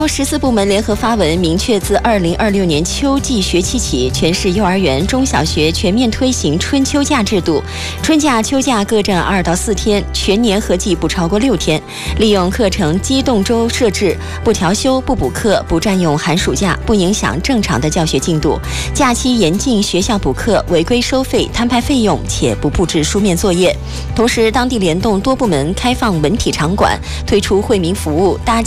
14部门联合发文，明确自2026年秋季学期起，全市幼儿园、中小学全面推行春秋假制度，春假、秋假各占2到4天，全年合计不超过6天。利用课程机动周设置，不调休、不补课、不占用寒暑假，不影响正常的教学进度。假期严禁学校补课、违规收费、摊派费用，且不布置书面作业。同时，当地联动多部门开放文体场馆，推出惠民服务，搭